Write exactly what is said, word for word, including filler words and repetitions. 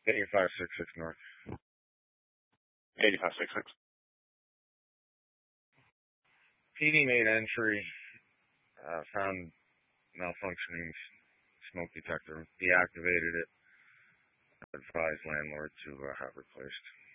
eighty-five sixty-six North. eighty-five sixty-six. P D made entry, uh, found malfunctioning smoke detector, deactivated it, advised landlord to uh, have replaced.